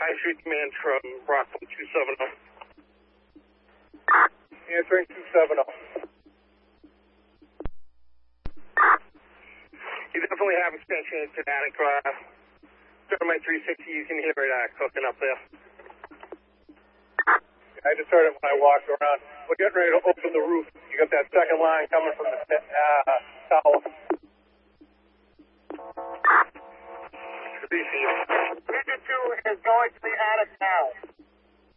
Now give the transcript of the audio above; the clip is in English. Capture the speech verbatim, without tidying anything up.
High Street Command from Rockville two seven zero. Answering two seven zero. You definitely have expansion in Kinetic. Uh, starting my three sixty, you can hear it uh, cooking up there. I just heard it when I walked around. We're getting ready to open the roof. You got that second line coming from the uh,